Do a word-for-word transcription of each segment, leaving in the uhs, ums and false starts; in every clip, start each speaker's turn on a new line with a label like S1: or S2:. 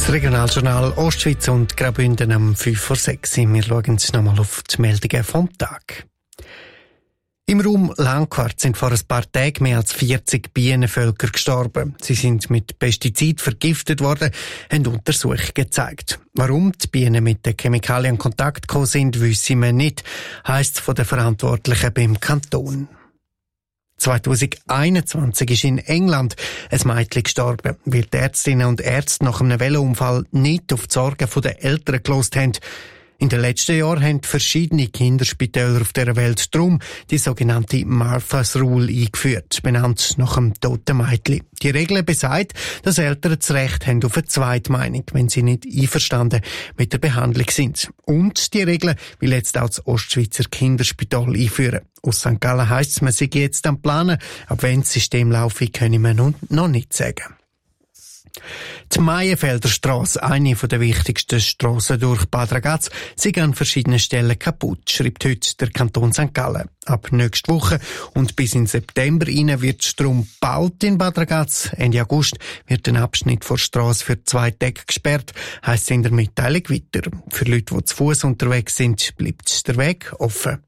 S1: Das Regionaljournal Ostschweiz und Graubünden am fünf vor sechs. Wir schauen nochmal auf die Meldungen vom Tag. Im Raum Langquart sind vor ein paar Tagen mehr als vierzig Bienenvölker gestorben. Sie sind mit Pestizid vergiftet worden, haben Untersuchungen gezeigt. Warum die Bienen mit den Chemikalien in Kontakt gekommen sind, wissen wir nicht, heisst es von den Verantwortlichen beim Kanton. zwanzig einundzwanzig ist in England ein Mädchen gestorben, weil die Ärztinnen und Ärzte nach einem Velounfall nicht auf die Sorgen der Eltern gehört haben. In den letzten Jahren haben verschiedene Kinderspitäler auf dieser Welt drum die sogenannte Martha's Rule eingeführt, benannt nach einem toten Mädchen. Die Regel besagt, dass Eltern das Recht haben auf eine Zweitmeinung, wenn sie nicht einverstanden mit der Behandlung sind. Und die Regel will jetzt auch das Ostschweizer Kinderspital einführen. Aus Sankt Gallen heisst es, man sei jetzt am Planen, ab wenn das System laufe, können wir nun noch nicht sagen. Die Maienfelder Strasse, eine der wichtigsten Strassen durch Bad Ragaz, sei an verschiedenen Stellen kaputt, schreibt heute der Kanton Sankt Gallen. Ab nächste Woche und bis in September rein wird Strom gebaut in Bad Ragaz. Ende August wird ein Abschnitt der Strasse für zwei Tage gesperrt, heisst es in der Mitteilung weiter. Für Leute, die zu Fuss unterwegs sind, bleibt der Weg offen.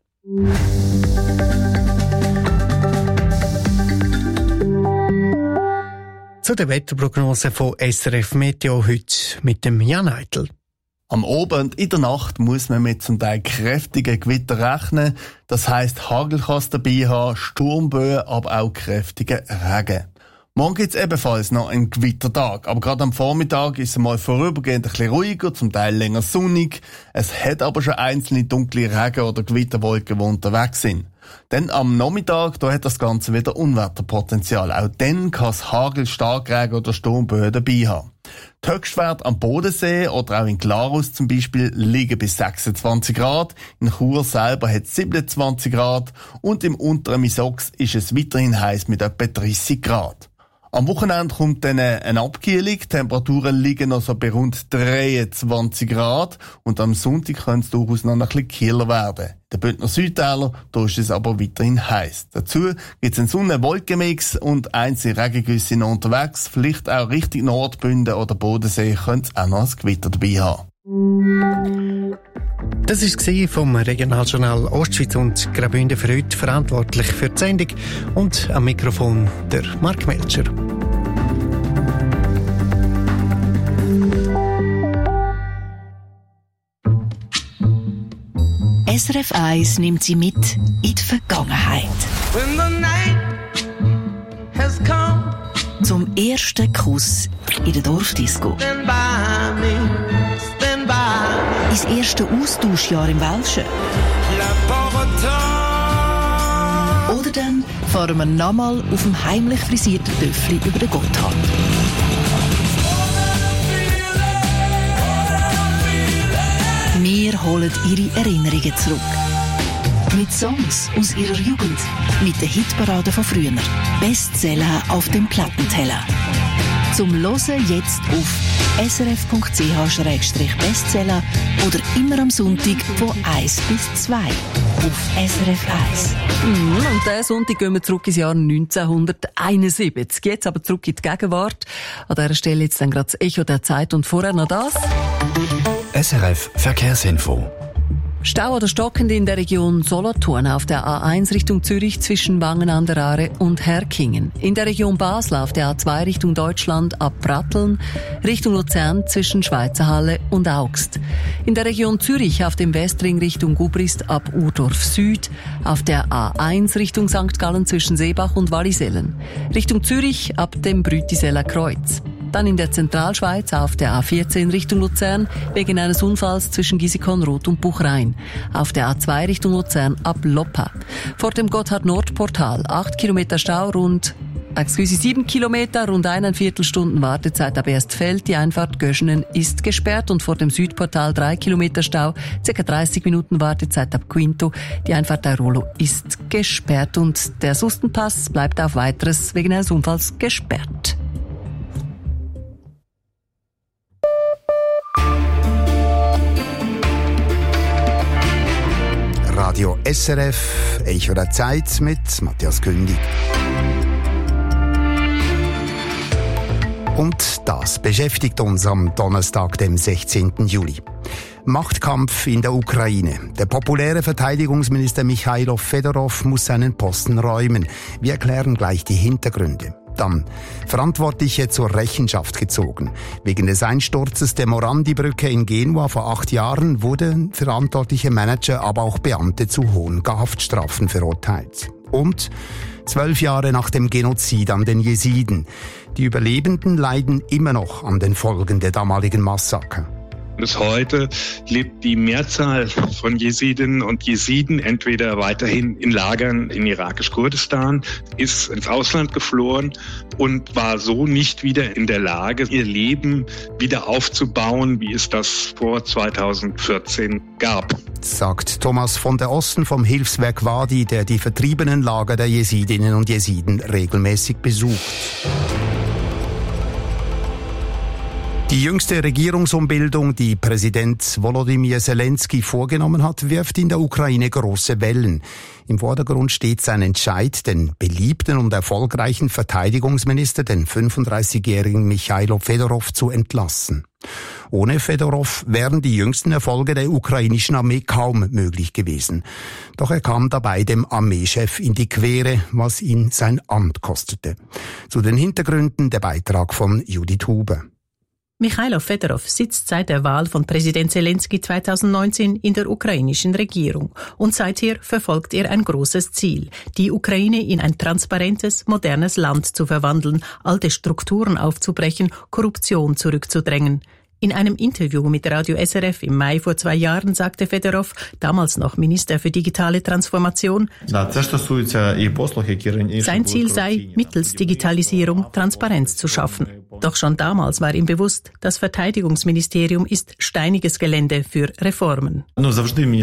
S1: Zu der Wetterprognose von S R F Meteo heute mit dem Jan Eitel.
S2: Am Abend und in der Nacht muss man mit zum Teil kräftigen Gewitter rechnen. Das heisst, Hagel kann es dabei haben, Sturmböen, aber auch kräftigen Regen. Morgen gibt es ebenfalls noch einen Gewittertag, aber gerade am Vormittag ist es mal vorübergehend ein bisschen ruhiger, zum Teil länger sonnig. Es hat aber schon einzelne dunkle Regen- oder Gewitterwolken, die unterwegs sind. Dann am Nachmittag, da hat das Ganze wieder Unwetterpotenzial. Auch dann kann es Hagel, Starkregen oder Sturmböen dabei haben. Die Höchstwerte am Bodensee oder auch in Glarus zum Beispiel liegen bis sechsundzwanzig Grad. In Chur selber hat es siebenundzwanzig Grad und im unteren Misox ist es weiterhin heiß mit etwa dreißig Grad. Am Wochenende kommt dann eine Abkühlung. Die Temperaturen liegen noch so bei rund dreiundzwanzig Grad und am Sonntag könnte es durchaus noch ein bisschen kühler werden. Der Bündner Südtäler, da ist es aber weiterhin heiß. Dazu gibt es einen Sonne-Wolkenmix und einzelne Regengüsse noch unterwegs. Vielleicht auch Richtung Nordbünden oder Bodensee könnte es auch noch ein Gewitter dabei haben.
S1: Das war vom Regionaljournal Ostschweiz und Graubünden für heute, verantwortlich für die Sendung. Und am Mikrofon der Mark Melcher.
S3: S R F eins nimmt Sie mit in die Vergangenheit.
S4: When the night has come,
S3: zum ersten Kuss in der Dorfdisco.
S4: stand by me, stand by me.
S3: Ins erste Austauschjahr im Welschen.
S4: La Porta.
S3: Oder dann fahren wir nochmal auf dem heimlich frisierten Töffli über den Gotthard. Wir holen Ihre Erinnerungen zurück. Mit Songs aus Ihrer Jugend. Mit der Hitparade von früher. Bestseller auf dem Plattenteller. Zum Hören jetzt auf s r f punkt c h slash bestseller oder immer am Sonntag von eins bis zwei auf S R F eins.
S5: Mm, und diesen Sonntag gehen wir zurück ins Jahr neunzehnhunderteinundsiebzig. Jetzt aber zurück in die Gegenwart. An dieser Stelle jetzt dann gerade das Echo der Zeit und vorher noch das.
S6: S R F Verkehrsinfo.
S5: Stau oder stockend in der Region Solothurn auf der A eins Richtung Zürich zwischen Wangen an der Aare und Herkingen. In der Region Basel auf der A zwei Richtung Deutschland ab Pratteln, Richtung Luzern zwischen Schweizerhalle und Augst. In der Region Zürich auf dem Westring Richtung Gubrist ab Urdorf Süd, auf der A eins Richtung Sankt Gallen zwischen Seebach und Wallisellen. Richtung Zürich ab dem Brütiseller Kreuz. Dann in der Zentralschweiz auf der A vierzehn Richtung Luzern wegen eines Unfalls zwischen Giesikonroth und Buchrein. Auf der A zwei Richtung Luzern ab Loppa. Vor dem Gotthard-Nord-Portal acht Kilometer Stau, rund Excuse, sieben Kilometer, rund eineinviertel Stunden Wartezeit ab Erstfeld. Die Einfahrt Göschenen ist gesperrt und vor dem Südportal drei Kilometer Stau, ca. dreißig Minuten Wartezeit ab Quinto. Die Einfahrt Airolo ist gesperrt und der Sustenpass bleibt auf Weiteres wegen eines Unfalls gesperrt.
S7: Radio S R F, Echo der Zeit mit Matthias Kündig. Und das beschäftigt uns am Donnerstag, dem sechzehnten Juli. Machtkampf in der Ukraine. Der populäre Verteidigungsminister Michailo Fedorov muss seinen Posten räumen. Wir erklären gleich die Hintergründe. Dann Verantwortliche zur Rechenschaft gezogen. Wegen des Einsturzes der Morandi-Brücke in Genua vor acht Jahren wurden verantwortliche Manager, aber auch Beamte zu hohen Haftstrafen verurteilt. Und zwölf Jahre nach dem Genozid an den Jesiden. Die Überlebenden leiden immer noch an den Folgen der damaligen Massaker.
S8: Bis heute lebt die Mehrzahl von Jesidinnen und Jesiden entweder weiterhin in Lagern in irakisch-Kurdistan, ist ins Ausland geflohen und war so nicht wieder in der Lage, ihr Leben wieder aufzubauen, wie es das vor zweitausendvierzehn gab.
S7: Sagt Thomas von der Osten vom Hilfswerk Wadi, der die vertriebenen Lager der Jesidinnen und Jesiden regelmäßig besucht. Die jüngste Regierungsumbildung, die Präsident Volodymyr Zelensky vorgenommen hat, wirft in der Ukraine große Wellen. Im Vordergrund steht sein Entscheid, den beliebten und erfolgreichen Verteidigungsminister, den fünfunddreißigjährigen Michailo Fedorov, zu entlassen. Ohne Fedorov wären die jüngsten Erfolge der ukrainischen Armee kaum möglich gewesen. Doch er kam dabei dem Armeechef in die Quere, was ihn sein Amt kostete. Zu den Hintergründen der Beitrag von Judith Huber.
S9: Michailo Fedorov sitzt seit der Wahl von Präsident Zelensky zweitausendneunzehn in der ukrainischen Regierung und seither verfolgt er ein großes Ziel, die Ukraine in ein transparentes, modernes Land zu verwandeln, alte Strukturen aufzubrechen, Korruption zurückzudrängen. In einem Interview mit Radio S R F im Mai vor zwei Jahren sagte Fedorov, damals noch Minister für digitale Transformation, sein Ziel sei, mittels Digitalisierung Transparenz zu schaffen. Doch schon damals war ihm bewusst, das Verteidigungsministerium ist steiniges Gelände für Reformen. Es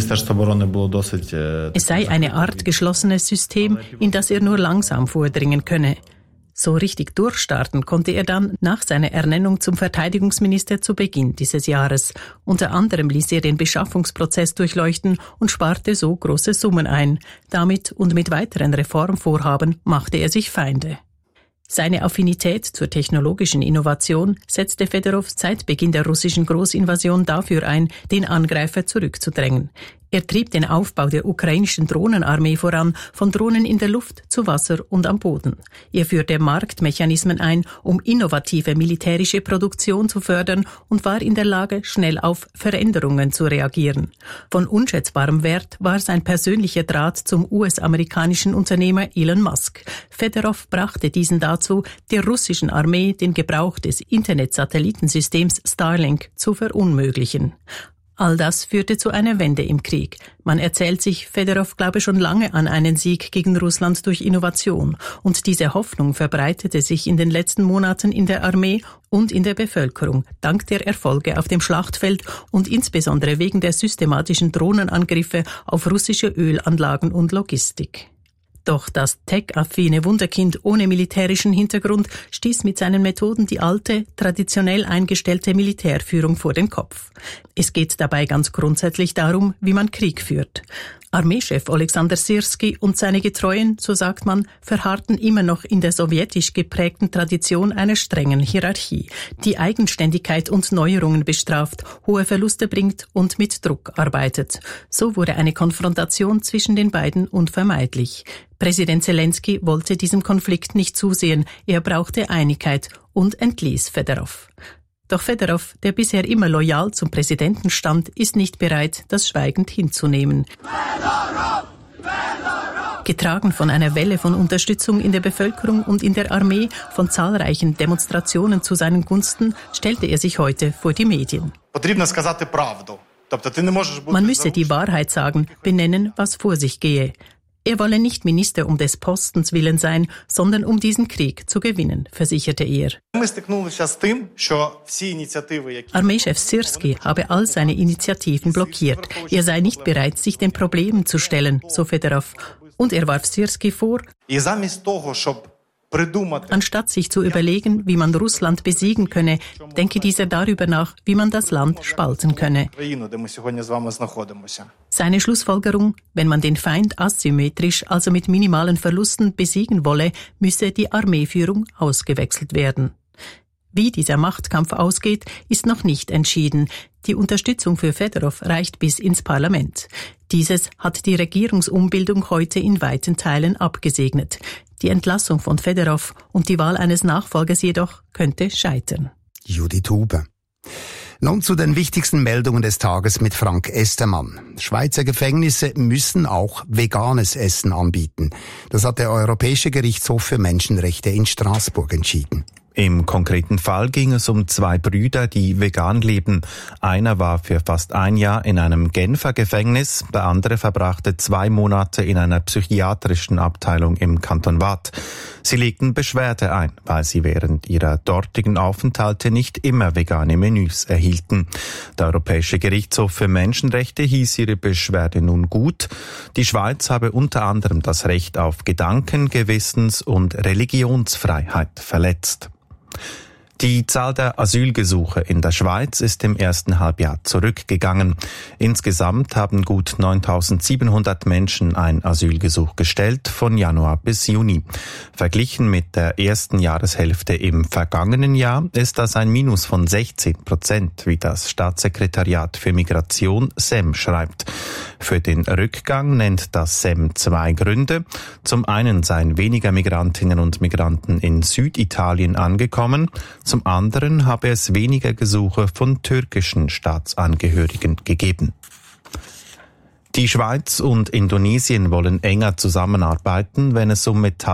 S9: sei eine Art geschlossenes System, in das er nur langsam vordringen könne. So richtig durchstarten konnte er dann nach seiner Ernennung zum Verteidigungsminister zu Beginn dieses Jahres. Unter anderem ließ er den Beschaffungsprozess durchleuchten und sparte so große Summen ein. Damit und mit weiteren Reformvorhaben machte er sich Feinde. Seine Affinität zur technologischen Innovation setzte Fedorov seit Beginn der russischen Großinvasion dafür ein, den Angreifer zurückzudrängen. Er trieb den Aufbau der ukrainischen Drohnenarmee voran, von Drohnen in der Luft zu Wasser und am Boden. Er führte Marktmechanismen ein, um innovative militärische Produktion zu fördern und war in der Lage, schnell auf Veränderungen zu reagieren. Von unschätzbarem Wert war sein persönlicher Draht zum U S-amerikanischen Unternehmer Elon Musk. Fedorov brachte diesen dazu, der russischen Armee den Gebrauch des Internetsatellitensystems Starlink zu verunmöglichen. All das führte zu einer Wende im Krieg. Man erzählt sich, Fedorov glaube schon lange an einen Sieg gegen Russland durch Innovation. Und diese Hoffnung verbreitete sich in den letzten Monaten in der Armee und in der Bevölkerung, dank der Erfolge auf dem Schlachtfeld und insbesondere wegen der systematischen Drohnenangriffe auf russische Ölanlagen und Logistik. Doch das tech-affine Wunderkind ohne militärischen Hintergrund stieß mit seinen Methoden die alte, traditionell eingestellte Militärführung vor den Kopf. Es geht dabei ganz grundsätzlich darum, wie man Krieg führt. Armeechef Oleksandr Syrskij und seine Getreuen, so sagt man, verharrten immer noch in der sowjetisch geprägten Tradition einer strengen Hierarchie, die Eigenständigkeit und Neuerungen bestraft, hohe Verluste bringt und mit Druck arbeitet. So wurde eine Konfrontation zwischen den beiden unvermeidlich. Präsident Zelensky wollte diesem Konflikt nicht zusehen, er brauchte Einigkeit und entließ Fedorov. Doch Fedorov, der bisher immer loyal zum Präsidenten stand, ist nicht bereit, das schweigend hinzunehmen. Fedorov! Fedorov! Getragen von einer Welle von Unterstützung in der Bevölkerung und in der Armee, von zahlreichen Demonstrationen zu seinen Gunsten, stellte er sich heute vor die Medien. Man müsse die Wahrheit sagen, benennen, was vor sich gehe. Er wolle nicht Minister um des Postens willen sein, sondern um diesen Krieg zu gewinnen, versicherte er. Armeechef Syrskij habe all seine Initiativen blockiert. Er sei nicht bereit, sich den Problemen zu stellen, so Fedorov. Und er warf Syrskij vor, anstatt sich zu überlegen, wie man Russland besiegen könne, denke dieser darüber nach, wie man das Land spalten könne. Seine Schlussfolgerung, wenn man den Feind asymmetrisch, also mit minimalen Verlusten, besiegen wolle, müsse die Armeeführung ausgewechselt werden. Wie dieser Machtkampf ausgeht, ist noch nicht entschieden. Die Unterstützung für Fedorov reicht bis ins Parlament. Dieses hat die Regierungsumbildung heute in weiten Teilen abgesegnet. Die Entlassung von Fedorov und die Wahl eines Nachfolgers jedoch könnte scheitern.
S7: Judith Huber. Nun zu den wichtigsten Meldungen des Tages mit Frank Estermann. Schweizer Gefängnisse müssen auch veganes Essen anbieten. Das hat der Europäische Gerichtshof für Menschenrechte in Straßburg entschieden.
S10: Im konkreten Fall ging es um zwei Brüder, die vegan leben. Einer war für fast ein Jahr in einem Genfer Gefängnis, der andere verbrachte zwei Monate in einer psychiatrischen Abteilung im Kanton Waadt. Sie legten Beschwerde ein, weil sie während ihrer dortigen Aufenthalte nicht immer vegane Menüs erhielten. Der Europäische Gerichtshof für Menschenrechte hieß ihre Beschwerde nun gut. Die Schweiz habe unter anderem das Recht auf Gedanken-, Gewissens- und Religionsfreiheit verletzt. Die Zahl der Asylgesuche in der Schweiz ist im ersten Halbjahr zurückgegangen. Insgesamt haben gut neuntausendsiebenhundert Menschen ein Asylgesuch gestellt, von Januar bis Juni. Verglichen mit der ersten Jahreshälfte im vergangenen Jahr ist das ein Minus von sechzehn Prozent, wie das Staatssekretariat für Migration S E M schreibt. Für den Rückgang nennt das S E M zwei Gründe. Zum einen seien weniger Migrantinnen und Migranten in Süditalien angekommen. Zum anderen habe es weniger Gesuche von türkischen Staatsangehörigen gegeben. Die Schweiz und Indonesien wollen enger zusammenarbeiten, wenn es um Metall